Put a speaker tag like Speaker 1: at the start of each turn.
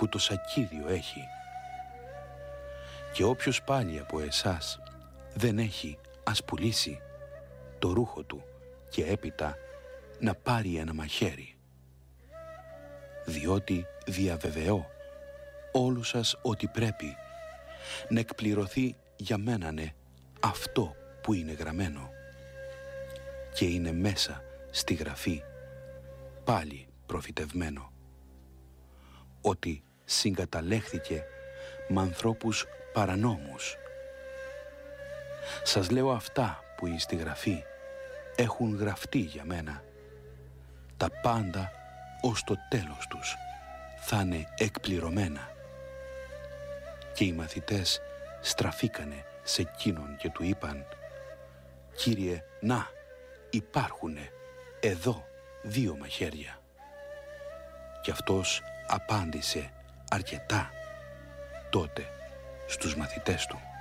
Speaker 1: που το σακίδιο έχει. Και όποιος πάλι από εσάς δεν έχει, ας πουλήσει το ρούχο του και έπειτα να πάρει ένα μαχαίρι. Διότι διαβεβαιώ όλους σας ότι πρέπει να εκπληρωθεί για μένανε αυτό που είναι γραμμένο. Και είναι μέσα στη γραφή πάλι προφητευμένο, ότι συγκαταλέχθηκε με ανθρώπους παρανόμους. Σας λέω αυτά που εις τη γραφή έχουν γραφτεί για μένα. Τα πάντα ως το τέλος τους θα είναι εκπληρωμένα. Και οι μαθητές στραφήκανε σε εκείνον και του είπαν, «Κύριε, να, υπάρχουνε εδώ 2 μαχαίρια». Και αυτός απάντησε αρκετά τότε στους μαθητές του.